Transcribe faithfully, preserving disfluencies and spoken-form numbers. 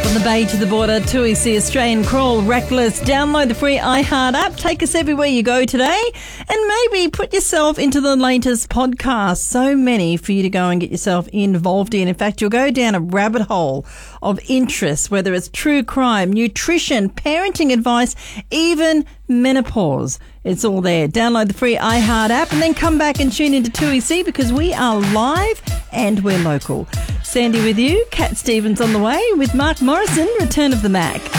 From the bay to the border, Tui C Australian Crawl, Reckless. Download the free iHeart app. Take us everywhere you go today. And maybe put yourself into the latest podcast. So many for you to go and get yourself involved in. In fact, you'll go down a rabbit hole of interest, whether it's true crime, nutrition, parenting advice, even menopause. It's all there. Download the free iHeart app and then come back and tune into two E C because we are live and we're local. Sandy with you, Cat Stevens on the way with Mark Morrison, Return of the Mac.